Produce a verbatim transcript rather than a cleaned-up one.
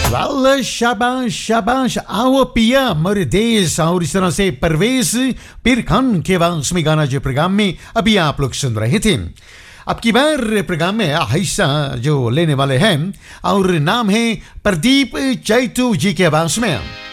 Well शाबाश शाबाश आओ पिया मेरे देश और इस तरह से परवेज पीर खान के आवाज में गाना जो प्रोग्राम में अभी आप लोग सुन रहे थे। अब की बार प्रोग्राम में हिस्सा जो लेने वाले हैं और नाम है प्रदीप चैतू जी के आवाज में।